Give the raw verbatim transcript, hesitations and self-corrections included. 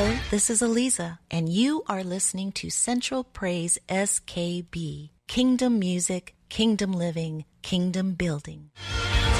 Hello, this is Aliza, and you are listening to Central Praise S K B, Kingdom Music, Kingdom Living, Kingdom Building.